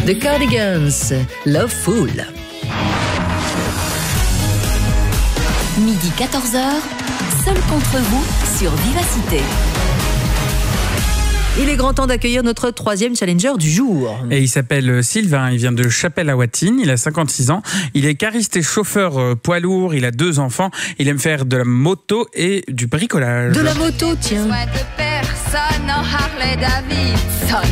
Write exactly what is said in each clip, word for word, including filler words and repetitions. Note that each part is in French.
The Cardigans, Loveful. Midi quatorze heures, seul contre vous sur Vivacité. Il est grand temps d'accueillir notre troisième challenger du jour. Et il s'appelle Sylvain, il vient de Chapelle-à-Watine, il a cinquante-six ans, il est cariste et chauffeur poids lourd, il a deux enfants, il aime faire de la moto et du bricolage. De la moto, tiens. Personne en Harley Davidson.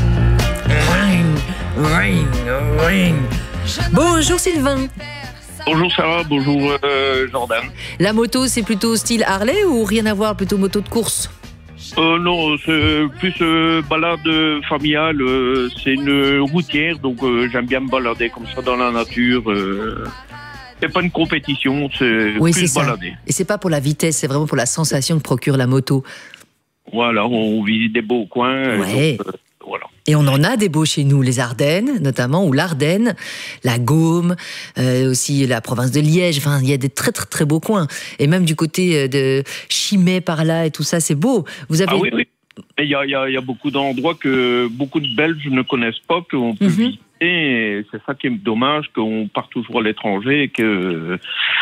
Ring, ring, ring. Bonjour Sylvain. Bonjour Sarah, bonjour euh, Jordan. La moto, c'est plutôt style Harley ou rien à voir, plutôt moto de course? Euh, non, c'est plus euh, balade familiale, euh, c'est une routière, donc euh, j'aime bien me balader comme ça dans la nature. Euh, c'est pas une compétition, c'est Oui, plus c'est balader. ça. Et c'est pas pour la vitesse, c'est vraiment pour la sensation que procure la moto. Voilà, on visite des beaux coins. Ouais. Donc, euh, voilà. Et on en a des beaux chez nous, les Ardennes notamment, ou l'Ardenne, la Gaume, euh, aussi la province de Liège. Enfin, il y a des très très très beaux coins. Et même du côté de Chimay par là et tout ça, c'est beau. Vous avez... Ah oui, oui. Il y a, y, a, y a beaucoup d'endroits que beaucoup de Belges ne connaissent pas, qu'on peut Mm-hmm. visiter. Et c'est ça qui est dommage, qu'on part toujours à l'étranger et que...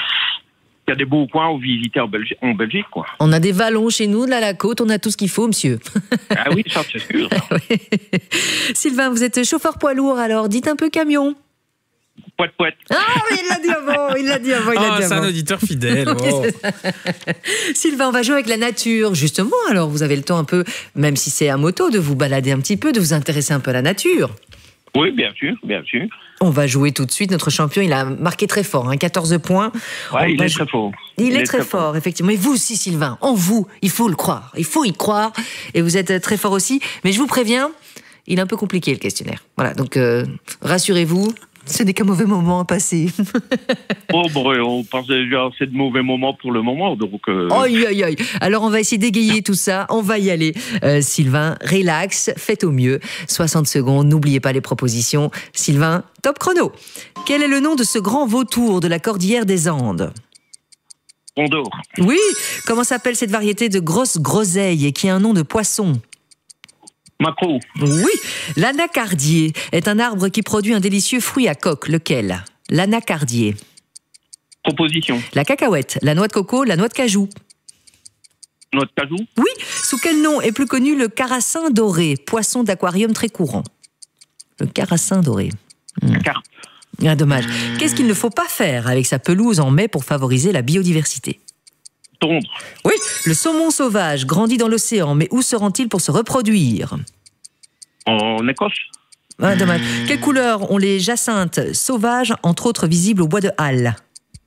Il y a des beaux coins à visiter en Belgique, en Belgique, quoi. On a des vallons chez nous, là, la côte, on a tout ce qu'il faut, monsieur. Ah oui, ça c'est sûr. Oui. Sylvain, vous êtes chauffeur poids lourd, alors dites un peu camion. Poète, poète. Ah oui, il l'a dit avant, il l'a dit avant, il l'a Oh, dit c'est un avant. auditeur fidèle. Oui, Oh. c'est ça. Sylvain, on va jouer avec la nature, justement. Alors, vous avez le temps un peu, même si c'est à moto, de vous balader un petit peu, de vous intéresser un peu à la nature. Oui, bien sûr, bien sûr. On va jouer tout de suite. Notre champion, il a marqué très fort, hein, quatorze points. Ouais, On il va est jou- très fort. Il, est, très, fort, effectivement. Et vous aussi, Sylvain, en vous, il faut le croire. Il faut y croire. Et vous êtes très fort aussi. Mais je vous préviens, il est un peu compliqué, le questionnaire. Voilà, donc euh, rassurez-vous, ce n'est qu'un mauvais moment à passer. Oh, bon, ouais, on passe déjà à assez de mauvais moments pour le moment, donc... Euh... Aïe, aïe, aïe. Alors, on va essayer d'égayer tout ça. On va y aller. Euh, Sylvain, relax, faites au mieux. soixante secondes, n'oubliez pas les propositions. Sylvain, top chrono. Quel est le nom de ce grand vautour de la cordillère des Andes ? Condor, Oui. Comment s'appelle cette variété de grosse groseille et qui a un nom de poisson ? macro, Oui. L'anacardier est un arbre qui produit un délicieux fruit à coque. Lequel ? L'anacardier. proposition, La cacahuète, la noix de coco, la noix de cajou. noix de cajou, Oui. Sous quel nom est plus connu le carassin doré, poisson d'aquarium très courant ? Le carassin doré. la carpe, Ah, dommage. Qu'est-ce qu'il ne faut pas faire avec sa pelouse en mai pour favoriser la biodiversité ? tondre, Oui. Le saumon sauvage grandit dans l'océan, mais où se rend-il pour se reproduire ? en Écosse, Ah, dommage. Quelle couleur ont les jacinthes sauvages, entre autres visibles au bois de Halle ?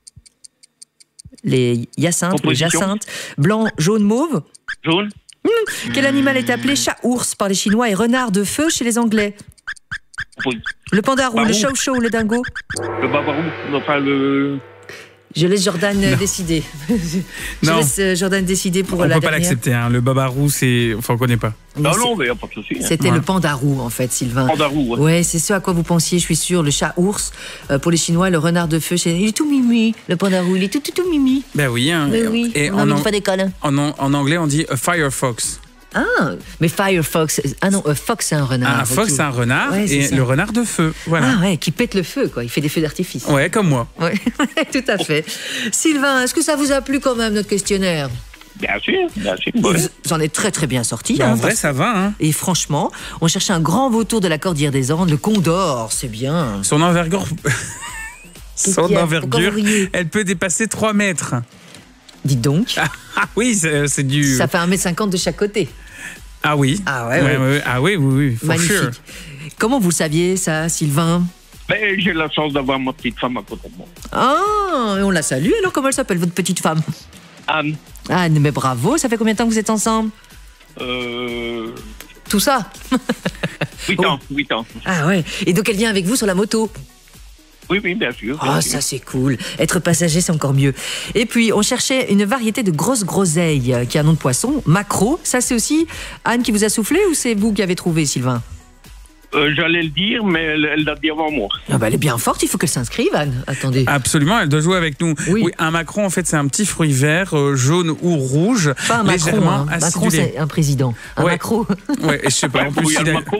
Les hyacinthes, ou les Proposition. jacinthes, blanc, jaune, mauve. jaune, Quel animal est appelé chat-ours par les Chinois et renard de feu chez les Anglais ? proposi- Le pandarou, le Barou. chow-chow ou le dingo ? le bavarou, enfin le... Je laisse Jordan euh, décider. Je Non. laisse euh, Jordan décider pour On la peut pas dernière. l'accepter, hein. Le babarou, c'est... Enfin, on connaît pas. Mais Non, c'est- non, mais il n'y a pas de souci. hein. C'était Ouais. le pandarou, en fait, Sylvain. Pandarou, ouais. Ouais, c'est ce à quoi vous pensiez, je suis sûre. Le chat-ours, euh, pour les Chinois, le renard de feu, chez... il est tout mimi. Le pandarou, il est tout, tout, tout mimi. Ben oui, hein. Mais oui, Et on a en, envie de an- faire des câlins. en, an- en anglais, on dit a firefox. Ah, mais Firefox. Ah non, un fox, c'est un renard. Un fox, ok. c'est un renard, Ouais, c'est et ça. le renard de feu. Voilà. Ah ouais, qui pète le feu, quoi. Il fait des feux d'artifice. Ouais, comme moi. Ouais, tout à fait. Sylvain, est-ce que ça vous a plu quand même, notre questionnaire ? Bien sûr, bien sûr. Ouais. Vous en êtes très très bien sorti. Ben, hein, en vrai, parce- ça va, hein. Et franchement, on cherchait un grand vautour de la cordillère des Andes, le condor, c'est bien. Son envergure... Qu'est-ce Son qu'il y a ? envergure, Pourquoi vous riez ? elle peut dépasser trois mètres. Dites donc, Ah oui, c'est c'est du... ça fait un mètre cinquante de chaque côté. Ah oui. Ah ouais, ouais. ouais. Ah oui, oui, oui. For Magnifique. sure. Comment vous le saviez, ça, Sylvain ? Mais j'ai la chance d'avoir ma petite femme à côté de moi. Ah, et on la salue. Alors, comment elle s'appelle, votre petite femme ? Anne, Anne, mais bravo, ça fait combien de temps que vous êtes ensemble ? euh, Tout ça ? huit ans, huit ans. Ah ouais. Et donc, elle vient avec vous sur la moto ? Oui, oui, bien sûr. bien Ah, sûr. ça c'est cool. Être passager, c'est encore mieux. Et puis, on cherchait une variété de grosses groseilles euh, qui a un nom de poisson, macro. Ça, c'est aussi Anne qui vous a soufflé ou c'est vous qui avez trouvé, Sylvain ? Euh, J'allais le dire, mais elle, elle l'a dit avant moi. Ah bah, elle est bien forte, il faut qu'elle s'inscrive, Anne. Attendez. Absolument, elle doit jouer avec nous. Oui. un macron, en fait, c'est un petit fruit vert, euh, jaune ou rouge, Pas un Macron, légèrement hein. Macron, acidulé. c'est un président. Un Ouais. macro. Ouais, et je sais pas, en Oui, plus, il y a il le a... macro.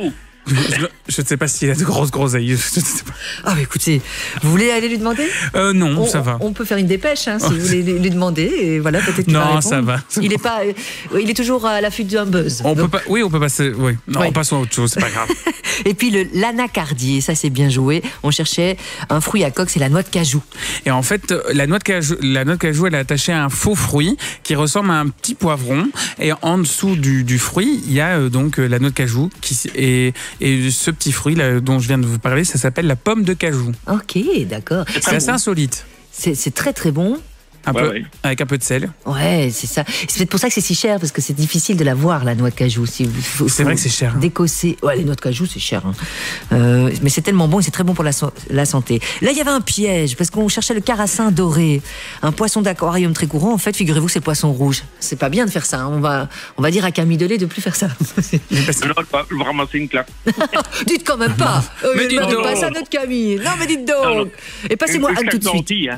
Je ne sais pas s'il a de grosses groseilles. Je ne sais pas. Ah, bah écoutez, vous voulez aller lui demander euh, Non, on, ça va. On peut faire une dépêche hein, si vous voulez lui demander. Et voilà, peut-être qu'il va Non, répondre. ça va. Il est pas, euh, il est toujours à l'affût d'un buzz. On Donc- peut pas, oui, on peut passer. Oui. Non, Oui. on passe à autre chose, c'est pas grave. Et puis le l'anacardier, ça c'est bien joué. On cherchait un fruit à coque, c'est la noix de cajou. Et en fait, la noix de cajou, la noix de cajou, elle est attachée à un faux fruit qui ressemble à un petit poivron. Et en dessous du, du fruit, il y a euh, donc euh, la noix de cajou. Qui, s- et, et ce petit fruit là, dont je viens de vous parler, ça s'appelle la pomme de cajou. Ok, d'accord. C'est assez insolite. C'est c'est très très bon. Un Ouais, peu, ouais. avec un peu de sel. Ouais, c'est ça. C'est peut-être pour ça que c'est si cher, parce que c'est difficile de la voir, la noix de cajou. Si vous- faut- C'est faut vrai que c'est cher, hein. Décosser. Ouais, les noix de cajou, c'est cher. hein. Euh, mais c'est tellement bon et c'est très bon pour la, so- la santé. Là, il y avait un piège, parce qu'on cherchait le carassin doré. Un poisson d'aquarium très courant. En fait, figurez-vous que c'est le poisson rouge. C'est pas bien de faire ça. hein. On va, on va dire à Camille Delay de plus faire ça. Non, elle va, elle va ramasser une claque. Dites quand même pas. Euh, Mais ne dites dites donc. pas ça, notre Camille. Non, mais dites donc. Non, non. Et passez-moi Une Anne tout de claque suite. d'anti,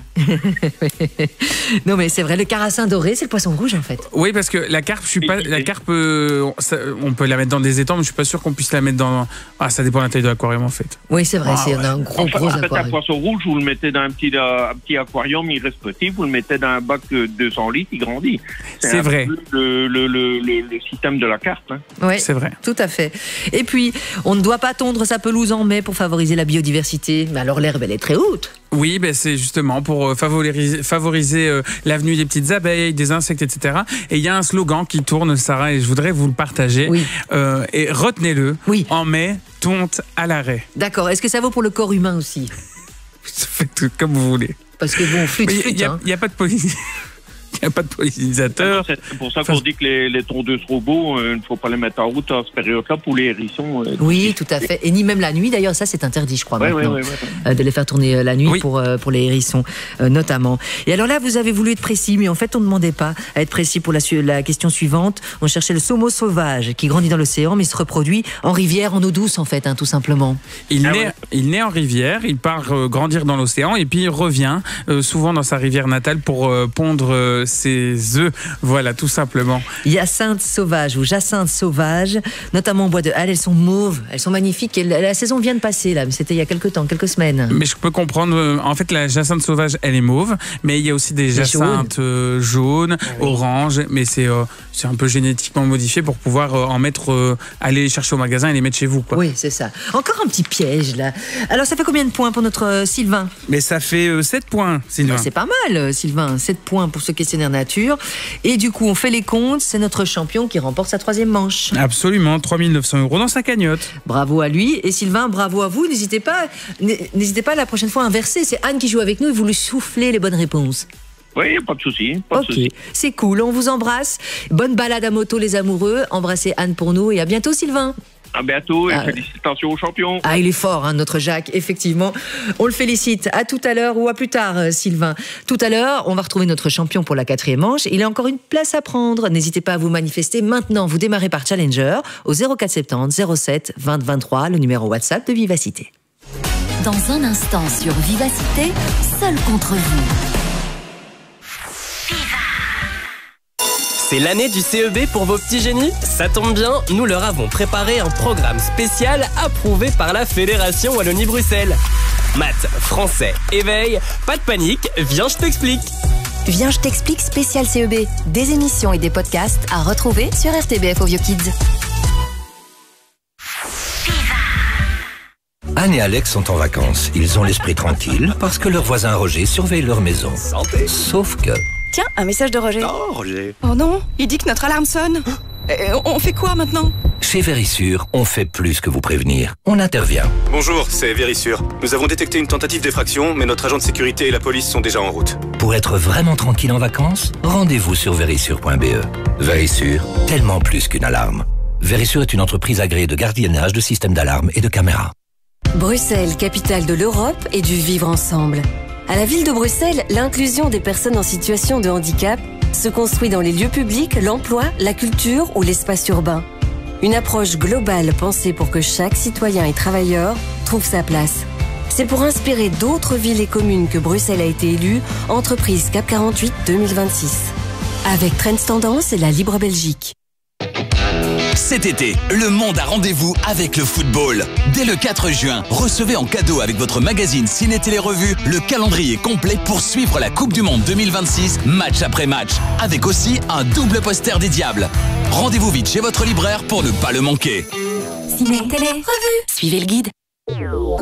hein. Non, mais c'est vrai, le carassin doré, c'est le poisson rouge, en fait. Oui, parce que la carpe, je suis pas. La carpe, euh, ça- on peut la mettre dans des étangs, mais je suis pas sûr qu'on puisse la mettre dans. Ah, ça dépend de la taille de l'aquarium en fait. Oui, c'est vrai, Ah, c'est on a un gros, Enfin, gros en fait, un aquarium. poisson rouge, vous le mettez dans un petit, euh, un petit aquarium, il reste petit, vous le mettez dans un bac de deux cents litres, il grandit. C'est un vrai. peu Le, le, le, le, le système de la carte. Hein. Ouais, C'est vrai. tout à fait. Et puis, on ne doit pas tondre sa pelouse en mai pour favoriser la biodiversité. Mais alors, l'herbe, elle est très haute. Oui, ben c'est justement pour euh, favoriser, favoriser euh, l'avenue des petites abeilles, des insectes, et cetera. Et il y a un slogan qui tourne, Sarah, et je voudrais vous le partager. Oui. Euh, et retenez-le. Oui. En mai, tonte à l'arrêt. D'accord. Est-ce que ça vaut pour le corps humain aussi? Faites tout comme vous voulez. Parce que bon, flûte, Il flûte, n'y a, hein. il y a pas de pollinis- il y a pas de pollinisateur. C'est pour ça qu'on dit que les, les tondeuses robots, euh, il ne faut pas les mettre en route à cette période-là pour les hérissons. euh, Oui, tout à fait. Et ni même la nuit, d'ailleurs, ça c'est interdit, je crois, Ouais, ouais, maintenant, ouais, ouais. euh, de les faire tourner euh, la nuit Oui. pour, euh, pour les hérissons, euh, notamment. Et alors là, vous avez voulu être précis, mais en fait, on ne demandait pas à être précis pour la, su- la question suivante. On cherchait le saumon sauvage, qui grandit dans l'océan, mais se reproduit en rivière, en eau douce, en fait, hein, tout simplement. Il, Ah naît, ouais. il naît en rivière, il part euh, grandir dans l'océan et puis il revient euh, souvent dans sa rivière natale pour euh, pondre euh, ses œufs. Voilà, tout simplement. Hyacinthe sauvage ou jacinthe sauvage, notamment au bois de Halle, elles sont mauves, elles sont magnifiques. Et la, la saison vient de passer, là, mais c'était il y a quelques temps, quelques semaines. Mais je peux comprendre, euh, en fait, la jacinthe sauvage, elle est mauve, mais il y a aussi des Les jacinthes euh, jaunes, oranges, mais c'est euh, c'est un peu génétiquement modifié pour pouvoir euh, en mettre, euh, aller les chercher au magasin et les mettre chez vous, quoi. Oui, c'est ça. Encore un petit piège, là. Alors, ça fait combien de points pour notre euh, Sylvain? Mais ça fait euh, sept points, Sylvain. C'est pas mal, euh, Sylvain. sept points pour ce questionnaire nature. Et du coup, on fait les comptes. C'est notre champion qui remporte sa troisième manche. Absolument, trois mille neuf cents euros dans sa cagnotte. Bravo à lui. Et Sylvain, bravo à vous. N'hésitez pas, n'hésitez pas la prochaine fois à inverser. C'est Anne qui joue avec nous et vous lui soufflez les bonnes réponses. Oui, pas de souci. Pas de Ok, souci. c'est cool. On vous embrasse. Bonne balade à moto, les amoureux. Embrassez Anne pour nous et à bientôt, Sylvain. À bientôt et Ah. félicitations aux champions. Ah, il est fort, hein, notre Jacques, effectivement. On le félicite. À tout à l'heure ou à plus tard, euh, Sylvain. Tout à l'heure, on va retrouver notre champion pour la quatrième manche. Il a encore une place à prendre. N'hésitez pas à vous manifester maintenant. Vous démarrez par Challenger au zéro quatre soixante-dix zéro sept vingt vingt-trois, le numéro WhatsApp de Vivacité. Dans un instant sur Vivacité, seul contre vous. C'est l'année du C E B pour vos petits génies? Ça tombe bien, nous leur avons préparé un programme spécial approuvé par la Fédération Wallonie-Bruxelles. Maths, français, éveil, pas de panique, viens je t'explique. Viens, je t'explique spécial C E B. Des émissions et des podcasts à retrouver sur R T B F Audio Kids. Anne et Alex sont en vacances. Ils ont l'esprit tranquille parce que leur voisin Roger surveille leur maison. Santé. Sauf que... Tiens, un message de Roger. Oh Roger. Oh non, il dit que notre alarme sonne. Et on fait quoi maintenant? Chez Vérissure, on fait plus que vous prévenir. On intervient. Bonjour, c'est Vérissure. Nous avons détecté une tentative d'effraction, mais notre agent de sécurité et la police sont déjà en route. Pour être vraiment tranquille en vacances, rendez-vous sur vérissure point b e. Vérissure, tellement plus qu'une alarme. Vérissure est une entreprise agréée de gardiennage de systèmes d'alarme et de caméras. Bruxelles, capitale de l'Europe et du vivre ensemble. À la ville de Bruxelles, l'inclusion des personnes en situation de handicap se construit dans les lieux publics, l'emploi, la culture ou l'espace urbain. Une approche globale pensée pour que chaque citoyen et travailleur trouve sa place. C'est pour inspirer d'autres villes et communes que Bruxelles a été élue entreprise CAP quarante-huit deux mille vingt-six. Avec Trends Tendance et la Libre Belgique. Cet été, le monde a rendez-vous avec le football. Dès le quatre juin, recevez en cadeau avec votre magazine Ciné Télé Revue le calendrier complet pour suivre la Coupe du Monde deux mille vingt-six, match après match, avec aussi un double poster des Diables. Rendez-vous vite chez votre libraire pour ne pas le manquer. Ciné Télé Revue. Suivez le guide.